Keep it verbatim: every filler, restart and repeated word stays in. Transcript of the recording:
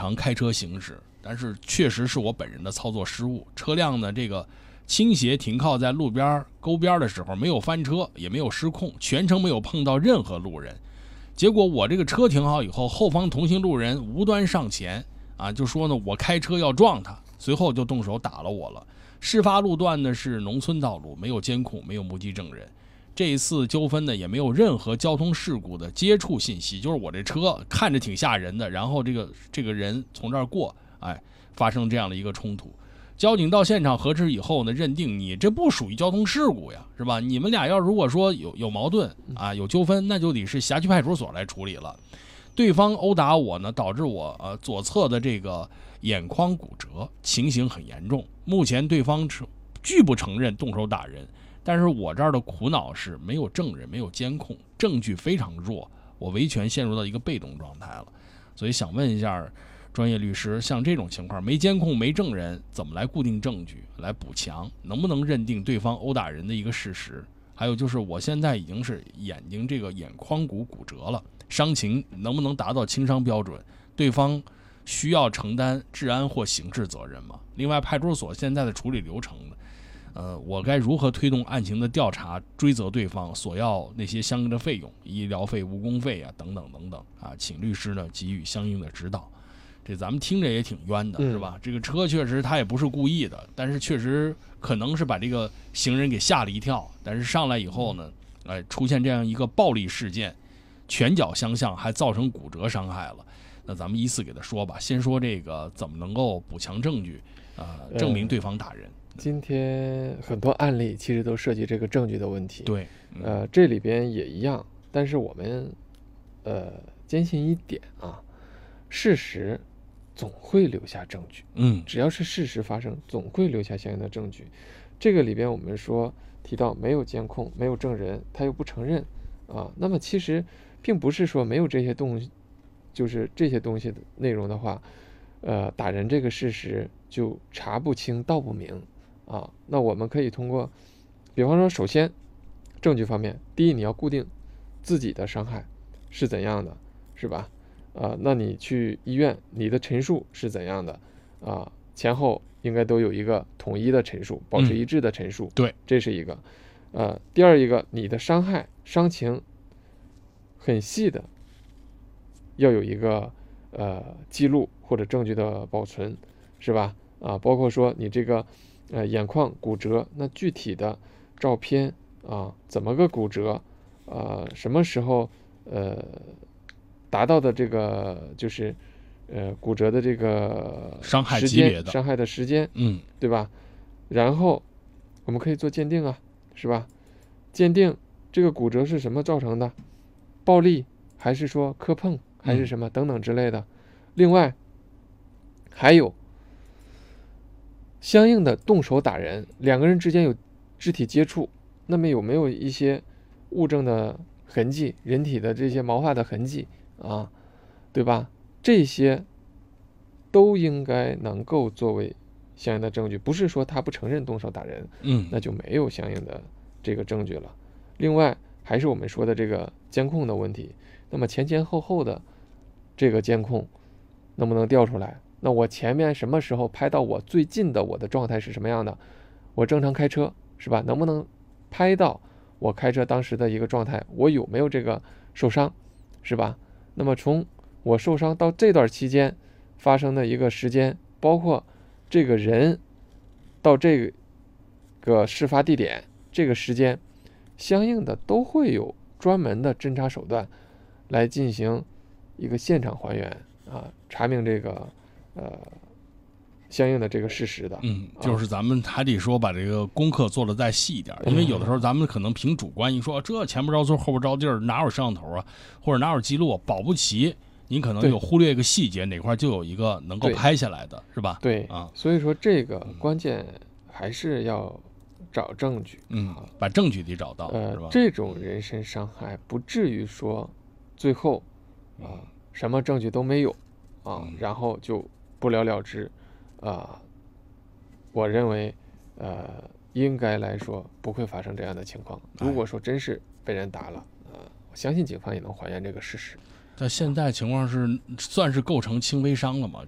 常开车行驶，但是确实是我本人的操作失误，车辆呢这个倾斜停靠在路边沟边的时候没有翻车，也没有失控，全程没有碰到任何路人。结果我这个车停好以后，后方同行路人无端上前啊，就说呢我开车要撞他，随后就动手打了我了。事发路段呢是农村道路，没有监控，没有目击证人。这一次纠纷呢也没有任何交通事故的接触信息，就是我这车看着挺吓人的，然后这个这个人从这儿过，哎，发生这样的一个冲突。交警到现场核实以后呢，认定你这不属于交通事故呀，是吧？你们俩要如果说有有矛盾啊，有纠纷，那就得是辖区派出所来处理了。对方殴打我呢，导致我呃左侧的这个眼眶骨折，情形很严重。目前对方拒不承认动手打人，但是我这儿的苦恼是没有证人，没有监控，证据非常弱，我维权陷入到一个被动状态了。所以想问一下专业律师，像这种情况没监控没证人，怎么来固定证据来补强，能不能认定对方殴打人的一个事实？还有就是我现在已经是眼睛这个眼眶骨骨折了，伤情能不能达到轻伤标准？对方需要承担治安或刑事责任吗？另外派出所现在的处理流程呃，我该如何推动案情的调查，追责对方，索要那些相应的费用，医疗费、误工费啊，等等等等啊，请律师呢给予相应的指导。这咱们听着也挺冤的，是吧？这个车确实他也不是故意的，但是确实可能是把这个行人给吓了一跳。但是上来以后呢，哎，出现这样一个暴力事件，拳脚相向，还造成骨折伤害了。那咱们依次给他说吧。先说这个怎么能够补强证据，呃，证明对方打人。 呃、今天很多案例其实都涉及这个证据的问题。 对， 嗯、呃，这里边也一样。但是我们呃坚信一点啊，事实总会留下证据， 嗯， 只要是事实发生，总会留下相应的证据。这个里边我们说提到没有监控，没有证人，他又不承认啊，那么其实并不是说没有这些东西，就是这些东西的内容的话，呃，打人这个事实就查不清道不明啊。那我们可以通过，比方说，首先证据方面，第一你要固定自己的伤害是怎样的，是吧？啊，那你去医院，你的陈述是怎样的啊？前后应该都有一个统一的陈述，保持一致的陈述。 嗯、对， 这是一个。呃，第二一个，你的伤害伤情很细的，要有一个呃记录或者证据的保存，是吧？啊，包括说你这个呃眼眶骨折，那具体的照片啊，怎么个骨折？呃，什么时候呃？达到的这个就是呃骨折的这个伤害级别的伤害的时间， 嗯， 对吧？然后我们可以做鉴定啊，是吧？鉴定这个骨折是什么造成的，暴力还是说磕碰还是什么等等之类的。嗯、另外还有相应的动手打人，两个人之间有肢体接触，那么有没有一些物证的痕迹，人体的这些毛发的痕迹？啊，对吧？这些都应该能够作为相应的证据，不是说他不承认动手打人， 嗯， 那就没有相应的这个证据了。另外，还是我们说的这个监控的问题，那么前前后后的这个监控能不能调出来？那我前面什么时候拍到我最近的我的状态是什么样的？我正常开车是吧？能不能拍到我开车当时的一个状态？我有没有这个受伤，是吧？那么从我受伤到这段期间发生的一个时间，包括这个人到这个事发地点这个时间，相应的都会有专门的侦查手段来进行一个现场还原啊，查明这个呃相应的这个事实的。 嗯，就是咱们还得说把这个功课做得再细一点，因为有的时候咱们可能凭主观一说这前不着村后不着地儿，哪有摄像头啊，或者哪有记录，保不齐你可能有忽略一个细节，哪块就有一个能够拍下来的，是吧？ 对啊， 所以说这个关键还是要找证据， 嗯，把证据得找到， 呃， 是吧？ 这种人身伤害不至于说最后啊、呃、什么证据都没有啊， 嗯、 然后就不了了之啊。呃我认为，呃，应该来说不会发生这样的情况。如果说真是被人打了，呃，我相信警方也能还原这个事实。 但现在情况是算是构成轻微伤了吗？